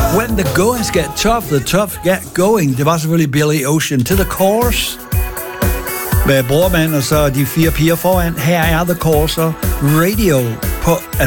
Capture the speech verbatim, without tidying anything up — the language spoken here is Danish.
When the goings get tough, the tough get going. Det var selvfølgelig Billy Ocean. To the Course. Med brormand og så de fire piger foran. Her er The Course Radio på